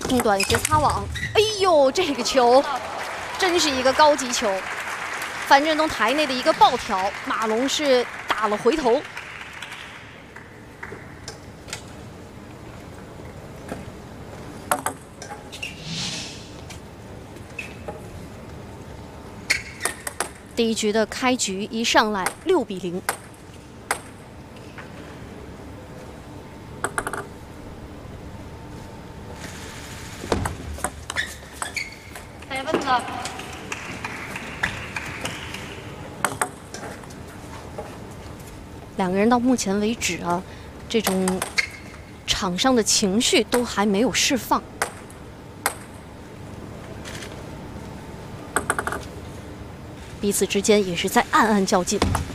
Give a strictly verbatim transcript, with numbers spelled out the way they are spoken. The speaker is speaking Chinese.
空短直擦网，哎呦，这个球真是一个高级球。樊振东台内的一个爆挑，马龙是打了回头。第一局的开局一上来六比零。 两个人到目前为止啊，这种场上的情绪都还没有释放。彼此之间也是在暗暗较劲。